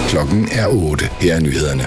Klokken er 8. Her er nyhederne.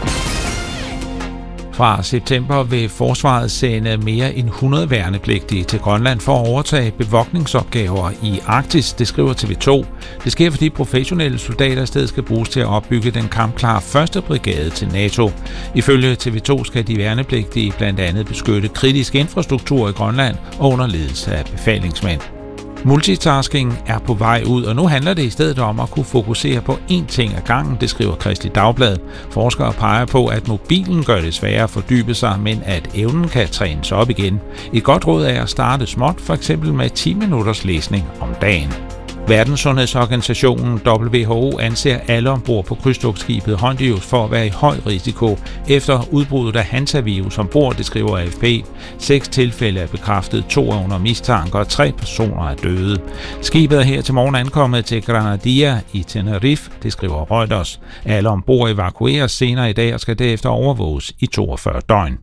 Fra september vil forsvaret sende mere end 100 værnepligtige til Grønland for at overtage bevogtningsopgaver i Arktis, det skriver TV2. Det sker, fordi professionelle soldater i stedet skal bruges til at opbygge den kampklare 1. brigade til NATO. Ifølge TV2 skal de værnepligtige blandt andet beskytte kritisk infrastruktur i Grønland og under ledelse af befalingsmænd. Multitasking er på vej ud, og nu handler det i stedet om at kunne fokusere på én ting ad gangen, det skriver Kristeligt Dagblad. Forskere peger på, at mobilen gør det sværere at fordybe sig, men at evnen kan trænes op igen. Et godt råd er at starte småt, f.eks. med 10 minutters læsning om dagen. Verdenssundhedsorganisationen WHO anser alle ombord på krydstogtskibet Hondius for at være i høj risiko efter udbruddet af hantavirus ombord, det skriver AFP. 6 tilfælde er bekræftet, 2 er under mistanke og 3 personer er døde. Skibet er her til morgen ankommet til Granadilla i Tenerife, det skriver Reuters. Alle ombord evakueres senere i dag og skal derefter overvåges i 42 døgn.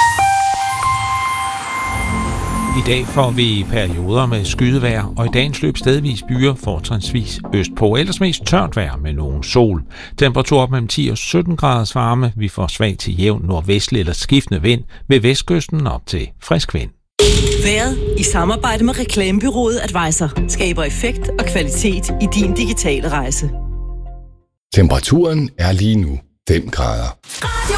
I dag får vi perioder med skydevejr, og i dagens løb stedvis byer, fortrinsvis østpå. Ellers mest tørt vejr med nogen sol. Temperatur op mellem 10 og 17 graders varme. Vi får svag til jævn nordvestlig eller skiftende vind, ved vestkysten op til frisk vind. Vejret i samarbejde med reklamebureauet Advisor skaber effekt og kvalitet i din digitale rejse. Temperaturen er lige nu 5 grader. Radio